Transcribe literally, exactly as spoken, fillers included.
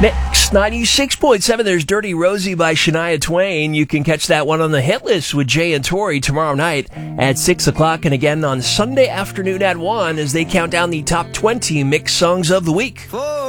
Mix ninety-six point seven, there's Dirty Rosie by Shania Twain. You can catch that one on the hit list with Jay and Tori tomorrow night at six o'clock, and again on Sunday afternoon at one as they count down the top twenty mix songs of the week. Four.